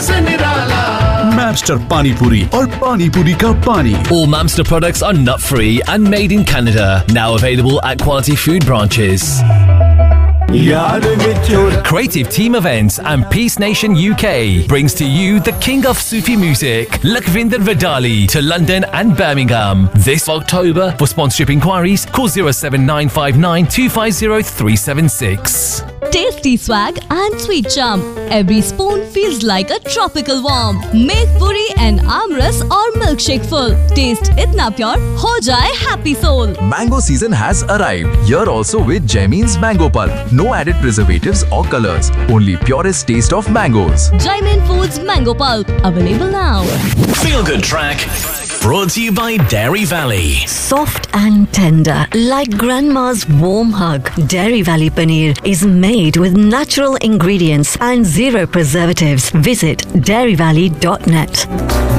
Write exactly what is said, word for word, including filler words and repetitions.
से निराला। Mamster Pani Puri और पानी पूरी का पानी। All Mamster products are nut-free and made in Canada. Now available at quality food branches. Creative Team Events and Peace Nation U K brings to you the king of Sufi music, Lakhvinder Vidali, to London and Birmingham this October. For sponsorship inquiries, call zero seven nine five nine two five zero three seven six. Tasty swag and sweet charm. Every spoon feels like a tropical warm. Make puri and amras or milkshake full. Taste itna pure, ho jaye happy soul. Mango season has arrived. Here also with Jaimin's Mango Pulp. No added preservatives or colors. Only purest taste of mangoes. Jaimin Foods Mango Pulp. Available now. Feel Good Track. Brought to you by Dairy Valley. Soft and tender, like grandma's warm hug. Dairy Valley Paneer is made with natural ingredients and zero preservatives. Visit dairy valley dot net.